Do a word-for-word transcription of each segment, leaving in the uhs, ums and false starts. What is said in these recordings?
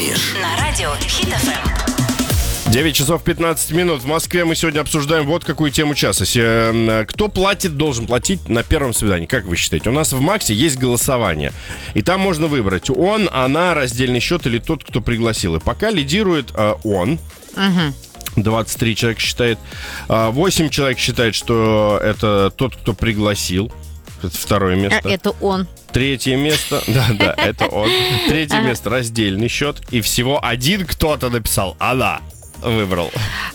слушаешь на радио Хит эф эм. девять часов пятнадцать минут. В Москве мы сегодня обсуждаем вот какую тему часа. Кто платит, должен платить на первом свидании? Как вы считаете? У нас в Максе есть голосование. И там можно выбрать он, она, раздельный счет или тот, кто пригласил. И пока лидирует э, он. Угу. двадцать три человека считает. восемь человек считает, что это тот, кто пригласил. Это второе место. Это он. Третье место, да, да, это он. Третье место, раздельный счет. И всего один кто-то написал, она выбрал.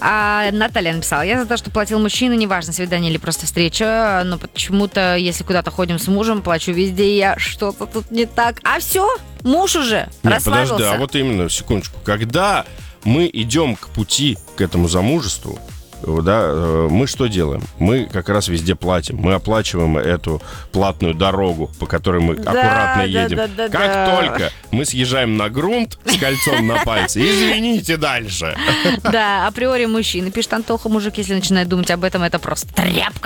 А Наталья написала: я за то, что платил мужчина, неважно, свидание или просто встреча, но почему-то, если куда-то ходим с мужем, плачу везде я. Что-то тут не так. А все, муж уже Не, расслабился. подожди, а вот именно, секундочку. Когда мы идем к пути к этому замужеству, да, мы что делаем? Мы как раз везде платим. Мы оплачиваем эту платную дорогу, по которой мы Да, аккуратно да, едем. да, да, как да. только мы съезжаем на грунт с кольцом на пальце, извините, дальше. Да, априори мужчина. Пишет Антоха, мужик, если начинает думать об этом, это просто тряпка.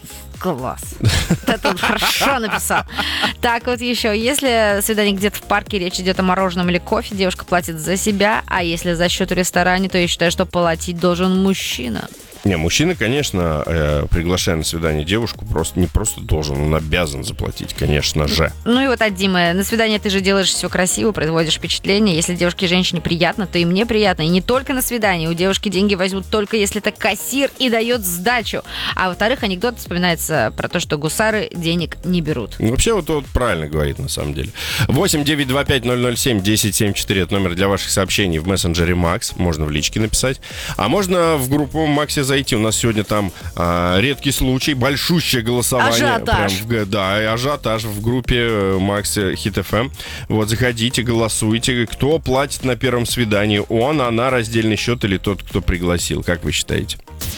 Класс. Это он хорошо написал. Так, вот еще. Если свидание где-то в парке, речь идет о мороженом или кофе, девушка платит за себя, а если за счет в ресторане, то я считаю, что платить должен мужчина. Не, мужчина, конечно, э, приглашая на свидание девушку, просто не просто должен, он обязан заплатить, конечно же. Ну и вот от Димы. На свидание ты же делаешь все красиво, производишь впечатление. Если девушке и женщине приятно, то и мне приятно. И не только на свидание. У девушки деньги возьмут только если это кассир и дает сдачу. А во-вторых, анекдот вспоминается про то, что гусары денег не берут. Ну, вообще, вот, вот правильно говорит, на самом деле. восемь девятьсот двадцать пять ноль ноль семь десять семьдесят четыре. Это номер для ваших сообщений в мессенджере Макс. Можно в личке написать. А можно в группу Максе зайти. У нас сегодня там а, редкий случай, большущее голосование. Ажиотаж. Прям в, да, и ажиотаж в группе Макс Хит эф эм. Вот, заходите, голосуйте. Кто платит на первом свидании? Он, она, раздельный счет или тот, кто пригласил? Как вы считаете?